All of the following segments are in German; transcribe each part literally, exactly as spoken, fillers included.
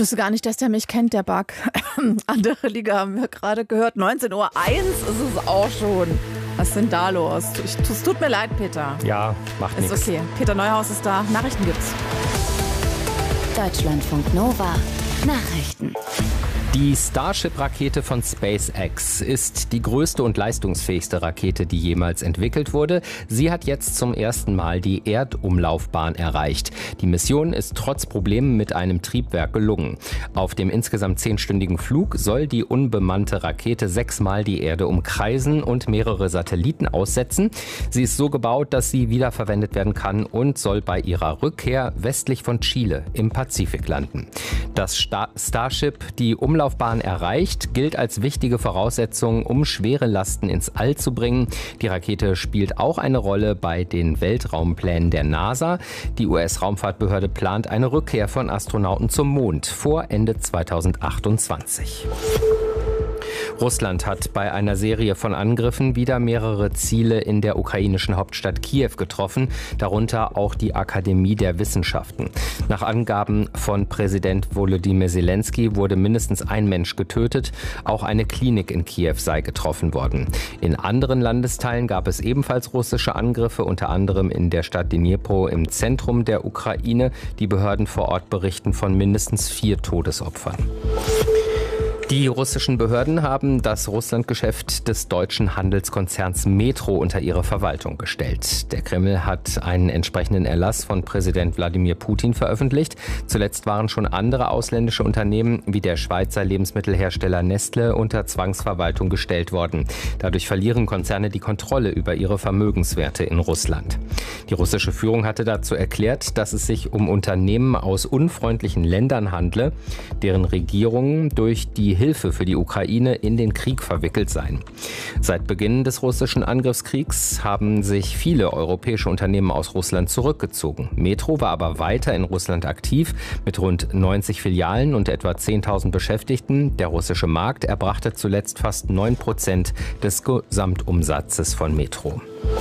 wüsste gar nicht, dass der mich kennt, der Bug. Andere Liga haben wir gerade gehört. neunzehn Uhr eins ist es auch schon. Was ist denn da los? Es tut mir leid, Peter. Ja, macht nichts. Ist okay. Peter Neuhaus ist da. Nachrichten gibt's. Deutschlandfunk Nova. Nachrichten. Die Starship-Rakete von SpaceX ist die größte und leistungsfähigste Rakete, die jemals entwickelt wurde. Sie hat jetzt zum ersten Mal die Erdumlaufbahn erreicht. Die Mission ist trotz Problemen mit einem Triebwerk gelungen. Auf dem insgesamt zehnstündigen Flug soll die unbemannte Rakete sechsmal die Erde umkreisen und mehrere Satelliten aussetzen. Sie ist so gebaut, dass sie wiederverwendet werden kann und soll bei ihrer Rückkehr westlich von Chile im Pazifik landen. Das Star- Starship, die Umlaufbahn Umlaufbahn erreicht, gilt als wichtige Voraussetzung, um schwere Lasten ins All zu bringen. Die Rakete spielt auch eine Rolle bei den Weltraumplänen der NASA. Die U S-Raumfahrtbehörde plant eine Rückkehr von Astronauten zum Mond vor Ende zweitausendachtundzwanzig. Russland hat bei einer Serie von Angriffen wieder mehrere Ziele in der ukrainischen Hauptstadt Kiew getroffen, darunter auch die Akademie der Wissenschaften. Nach Angaben von Präsident Volodymyr Zelensky wurde mindestens ein Mensch getötet, auch eine Klinik in Kiew sei getroffen worden. In anderen Landesteilen gab es ebenfalls russische Angriffe, unter anderem in der Stadt Dnipro im Zentrum der Ukraine. Die Behörden vor Ort berichten von mindestens vier Todesopfern. Die russischen Behörden haben das Russlandgeschäft des deutschen Handelskonzerns Metro unter ihre Verwaltung gestellt. Der Kreml hat einen entsprechenden Erlass von Präsident Wladimir Putin veröffentlicht. Zuletzt waren schon andere ausländische Unternehmen wie der Schweizer Lebensmittelhersteller Nestle unter Zwangsverwaltung gestellt worden. Dadurch verlieren Konzerne die Kontrolle über ihre Vermögenswerte in Russland. Die russische Führung hatte dazu erklärt, dass es sich um Unternehmen aus unfreundlichen Ländern handle, deren Regierungen durch die Hilfe für die Ukraine in den Krieg verwickelt seien. Seit Beginn des russischen Angriffskriegs haben sich viele europäische Unternehmen aus Russland zurückgezogen. Metro war aber weiter in Russland aktiv mit rund neunzig Filialen und etwa zehntausend Beschäftigten. Der russische Markt erbrachte zuletzt fast neun Prozent des Gesamtumsatzes von Metro.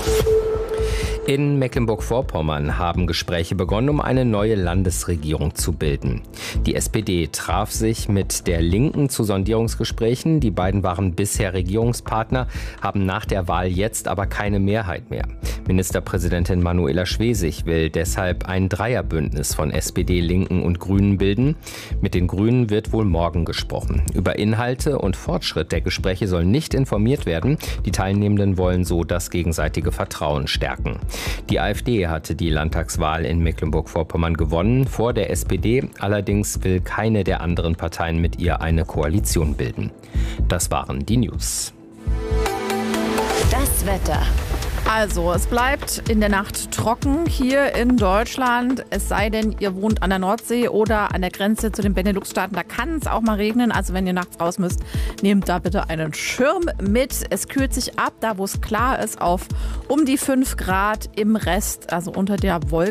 In Mecklenburg-Vorpommern haben Gespräche begonnen, um eine neue Landesregierung zu bilden. Die S P D traf sich mit der Linken zu Sondierungsgesprächen. Die beiden waren bisher Regierungspartner, haben nach der Wahl jetzt aber keine Mehrheit mehr. Ministerpräsidentin Manuela Schwesig will deshalb ein Dreierbündnis von S P D, Linken und Grünen bilden. Mit den Grünen wird wohl morgen gesprochen. Über Inhalte und Fortschritt der Gespräche soll nicht informiert werden. Die Teilnehmenden wollen so das gegenseitige Vertrauen stärken. Die AfD hatte die Landtagswahl in Mecklenburg-Vorpommern gewonnen, vor der S P D. Allerdings will keine der anderen Parteien mit ihr eine Koalition bilden. Das waren die News. Das Wetter. Also, es bleibt in der Nacht trocken hier in Deutschland. Es sei denn, ihr wohnt an der Nordsee oder an der Grenze zu den Benelux-Staaten. Da kann es auch mal regnen. Also, wenn ihr nachts raus müsst, nehmt da bitte einen Schirm mit. Es kühlt sich ab, da wo es klar ist, auf um die fünf Grad im Rest, also unter der Wolke.